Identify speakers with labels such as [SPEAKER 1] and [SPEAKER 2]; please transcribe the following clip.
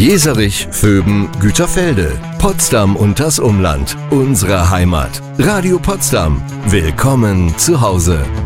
[SPEAKER 1] Jeserich, Vöben, Güterfelde, Potsdam und das Umland. Unsere Heimat. Radio Potsdam. Willkommen zu Hause.